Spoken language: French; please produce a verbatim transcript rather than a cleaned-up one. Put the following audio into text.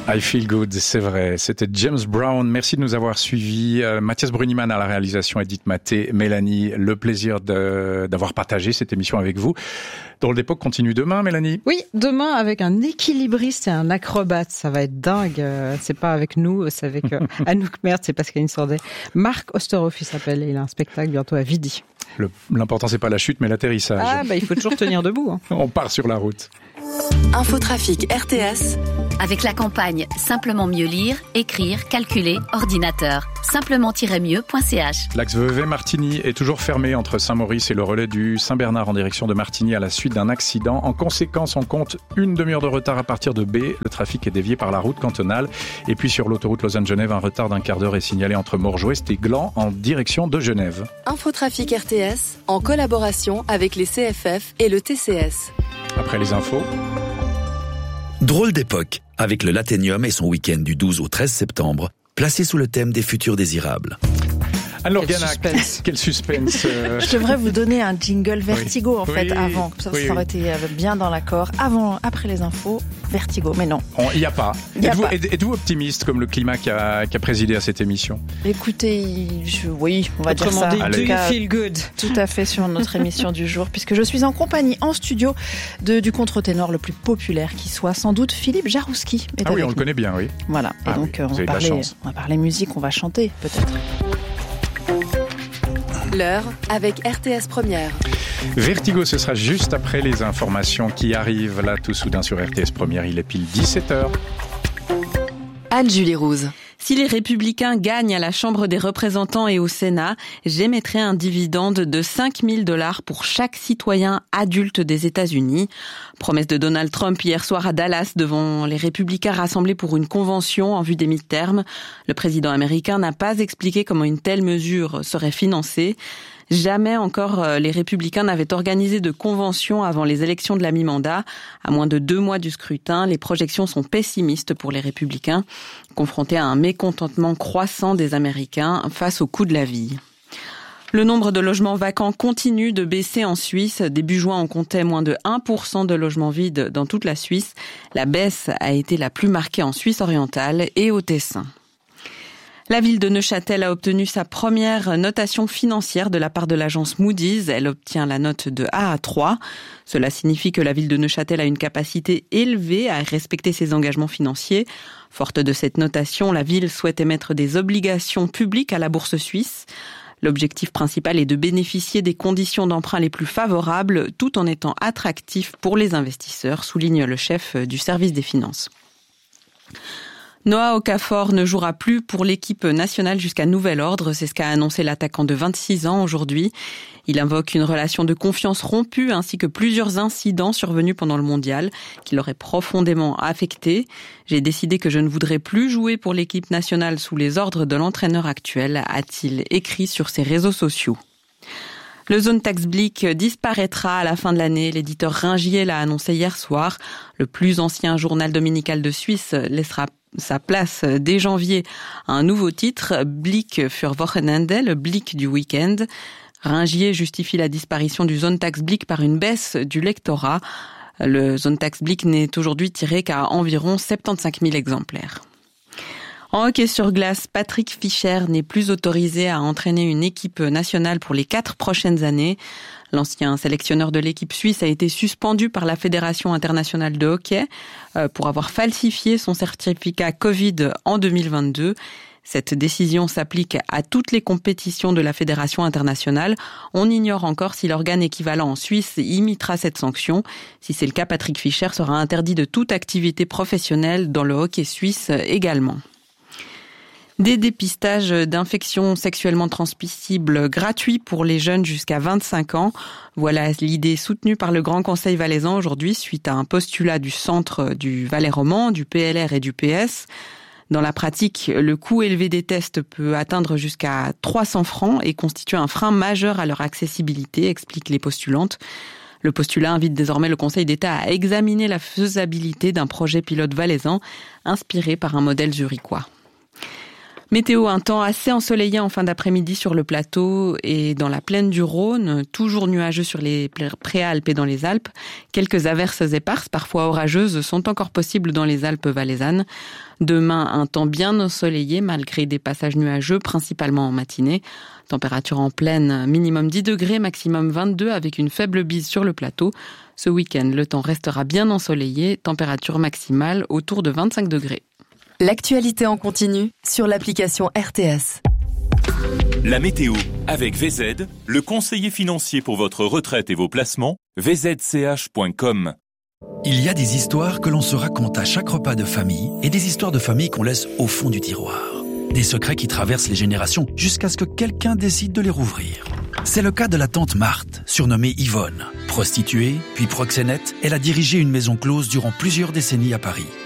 I feel good, c'est vrai. C'était James Brown. Merci de nous avoir suivis. Euh, Mathias Bruniman à la réalisation, Edith Maté, Mélanie. Le plaisir de, d'avoir partagé cette émission avec vous. Drôle d'époque continue demain, Mélanie. Oui, demain avec un équilibriste et un acrobate. Ça va être dingue. C'est pas avec nous, c'est avec euh, Anouk Merde, c'est Pascaline Sordet. Marc Osterhoff, il s'appelle. Il a un spectacle bientôt à Vidi. Le, l'important, c'est pas la chute, mais l'atterrissage. Ah, bah, il faut toujours tenir debout. Hein. On part sur la route. Infotrafic R T S. Avec la campagne Simplement mieux lire, écrire, calculer, ordinateur. Simplement-mieux point c h. L'axe Vevey-Martigny est toujours fermé entre Saint-Maurice et le relais du Saint-Bernard en direction de Martigny à la suite d'un accident. En conséquence, on compte une demi-heure de retard à partir de B. Le trafic est dévié par la route cantonale. Et puis sur l'autoroute Lausanne-Genève, un retard d'un quart d'heure est signalé entre Morges-Ouest et Gland en direction de Genève. Infotrafic R T S en collaboration avec les C F F et le T C S. Après les infos. Drôle d'époque, avec le Laténium et son week-end du douze au treize septembre, placé sous le thème des futurs désirables. Alors, Quel Ganac, suspense. quel suspense euh... Je devrais vous donner un jingle Vertigo, oui. en fait, oui. avant. Ça, oui, ça aurait oui. été bien dans l'accord. Avant, après les infos, Vertigo. Mais non. Il n'y a pas. Y a êtes-vous, pas. êtes-vous optimiste comme le climat qui a, qui a présidé à cette émission? Écoutez, je, oui, on va Autrement dire ça. dit, En do tout you cas, feel good? tout à fait sur notre émission du jour, puisque je suis en compagnie en studio de, du contre-ténor le plus populaire qui soit, sans doute Philippe Jarouski. Ah oui, on le connaît bien, oui. Voilà. Et Ah donc, oui, on, vous va avez de la parler, chance. on va parler musique, on va chanter, peut-être. L'heure avec R T S Première. Vertigo, ce sera juste après les informations qui arrivent là tout soudain sur R T S Première. Il est pile dix-sept heures. Anne-Julie Rouse. Si les Républicains gagnent à la Chambre des représentants et au Sénat, j'émettrai un dividende de cinq mille dollars pour chaque citoyen adulte des États-Unis. Promesse de Donald Trump hier soir à Dallas devant les Républicains rassemblés pour une convention en vue des mi-termes. Le président américain n'a pas expliqué comment une telle mesure serait financée. Jamais encore les Républicains n'avaient organisé de convention avant les élections de la mi-mandat. À moins de deux mois du scrutin, les projections sont pessimistes pour les Républicains, confrontés à un mécontentement croissant des Américains face au coût de la vie. Le nombre de logements vacants continue de baisser en Suisse. Début juin, on comptait moins de un pour cent de logements vides dans toute la Suisse. La baisse a été la plus marquée en Suisse orientale et au Tessin. La ville de Neuchâtel a obtenu sa première notation financière de la part de l'agence Moody's. Elle obtient la note de A à trois. Cela signifie que la ville de Neuchâtel a une capacité élevée à respecter ses engagements financiers. Forte de cette notation, la ville souhaite émettre des obligations publiques à la bourse suisse. L'objectif principal est de bénéficier des conditions d'emprunt les plus favorables tout en étant attractif pour les investisseurs, souligne le chef du service des finances. Noah Okafor ne jouera plus pour l'équipe nationale jusqu'à nouvel ordre, c'est ce qu'a annoncé l'attaquant de vingt-six ans aujourd'hui. Il invoque une relation de confiance rompue ainsi que plusieurs incidents survenus pendant le mondial qui l'auraient profondément affecté. J'ai décidé que je ne voudrais plus jouer pour l'équipe nationale sous les ordres de l'entraîneur actuel, a-t-il écrit sur ses réseaux sociaux. Le Zone Tax Blick disparaîtra à la fin de l'année. L'éditeur Ringier l'a annoncé hier soir. Le plus ancien journal dominical de Suisse laissera sa place dès janvier à un nouveau titre, Blick für Wochenende, le Blick du week-end. Ringier justifie la disparition du Zone Tax Blick par une baisse du lectorat. Le Zone Tax Blick n'est aujourd'hui tiré qu'à environ soixante-quinze mille exemplaires. En hockey sur glace, Patrick Fischer n'est plus autorisé à entraîner une équipe nationale pour les quatre prochaines années. L'ancien sélectionneur de l'équipe suisse a été suspendu par la Fédération internationale de hockey pour avoir falsifié son certificat Covid en deux mille vingt-deux. Cette décision s'applique à toutes les compétitions de la Fédération internationale. On ignore encore si l'organe équivalent en Suisse imitera cette sanction. Si c'est le cas, Patrick Fischer sera interdit de toute activité professionnelle dans le hockey suisse également. Des dépistages d'infections sexuellement transmissibles gratuits pour les jeunes jusqu'à vingt-cinq ans. Voilà l'idée soutenue par le Grand Conseil valaisan aujourd'hui suite à un postulat du centre du Valais roman, du P L R et du P S. Dans la pratique, le coût élevé des tests peut atteindre jusqu'à trois cents francs et constitue un frein majeur à leur accessibilité, expliquent les postulantes. Le postulat invite désormais le Conseil d'État à examiner la faisabilité d'un projet pilote valaisan inspiré par un modèle zurichois. Météo, un temps assez ensoleillé en fin d'après-midi sur le plateau et dans la plaine du Rhône, toujours nuageux sur les préalpes et dans les Alpes. Quelques averses éparses, parfois orageuses, sont encore possibles dans les Alpes valaisannes. Demain, un temps bien ensoleillé malgré des passages nuageux, principalement en matinée. Température en plaine, minimum dix degrés, maximum vingt-deux avec une faible bise sur le plateau. Ce week-end, le temps restera bien ensoleillé, température maximale autour de vingt-cinq degrés. L'actualité en continu sur l'application R T S. La météo avec V Z, le conseiller financier pour votre retraite et vos placements, v z c h point com. Il y a des histoires que l'on se raconte à chaque repas de famille et des histoires de famille qu'on laisse au fond du tiroir. Des secrets qui traversent les générations jusqu'à ce que quelqu'un décide de les rouvrir. C'est le cas de la tante Marthe, surnommée Yvonne. Prostituée, puis proxénète, elle a dirigé une maison close durant plusieurs décennies à Paris.